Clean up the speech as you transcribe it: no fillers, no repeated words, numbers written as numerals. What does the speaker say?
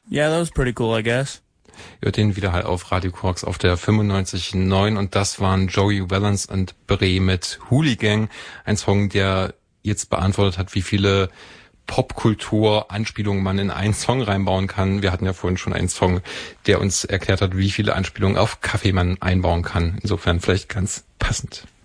Yeah, that was pretty cool, I guess. Hört den Widerhall auf Radio Quarks auf der 95.9 und das waren Joey Valance und Bre mit Hooligan, ein Song, der jetzt beantwortet hat, wie viele Popkultur-Anspielungen man in einen Song reinbauen kann. Wir hatten ja vorhin schon einen Song, der uns erklärt hat, wie viele Anspielungen auf Kaffee man einbauen kann. Insofern vielleicht ganz passend.